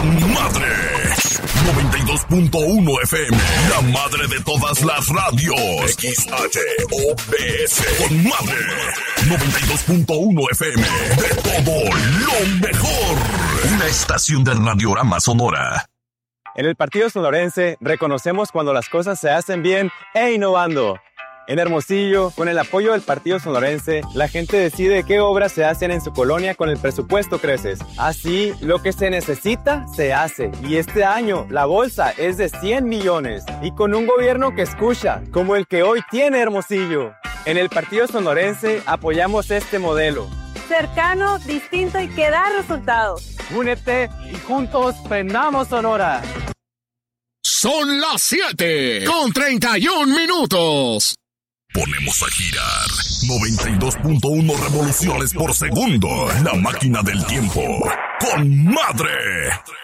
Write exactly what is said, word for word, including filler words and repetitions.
con madre. noventa y dos punto uno F M, la madre de todas las radios. X H O B S, con madre. noventa y dos punto uno F M, de todo lo mejor. Una estación de Radiorama Sonora. En el Partido Sonorense reconocemos cuando las cosas se hacen bien e innovando. En Hermosillo, con el apoyo del Partido Sonorense, la gente decide qué obras se hacen en su colonia con el presupuesto Creces. Así, lo que se necesita, se hace. Y este año, la bolsa es de cien millones. Y con un gobierno que escucha, como el que hoy tiene Hermosillo. En el Partido Sonorense apoyamos este modelo. Cercano, distinto y que da resultados. Únete y juntos prendamos Sonora. Son las siete con treinta y un minutos. Ponemos a girar noventa y dos punto uno revoluciones por segundo. La máquina del tiempo. ¡Con madre!